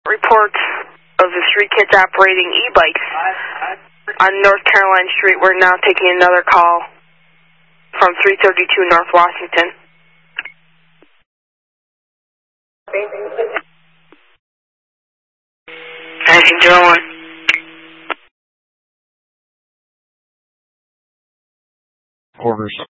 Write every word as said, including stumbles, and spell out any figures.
reports of the street kids operating e-bikes on North Caroline Street. We're now taking another call from three thirty-two North Washington. nineteen oh one. Orders.